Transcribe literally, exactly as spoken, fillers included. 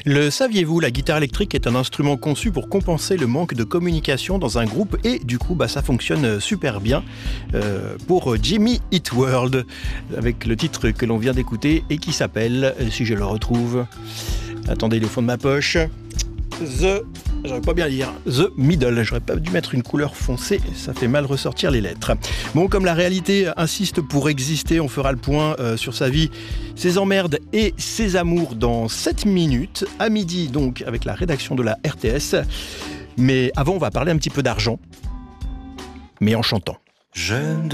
Le saviez-vous, la guitare électrique est un instrument conçu pour compenser le manque de communication dans un groupe et du coup bah, ça fonctionne super bien euh, pour Jimmy Eat World avec le titre que l'on vient d'écouter et qui s'appelle, si je le retrouve, attendez, il est au fond de ma poche, The... J'aurais pas bien lire. The Middle. J'aurais pas dû mettre une couleur foncée. Ça fait mal ressortir les lettres. Bon, comme la réalité insiste pour exister, on fera le point euh, sur sa vie, ses emmerdes et ses amours dans sept minutes. À midi, donc, avec la rédaction de la R T S. Mais avant, on va parler un petit peu d'argent. Mais en chantant. Jeune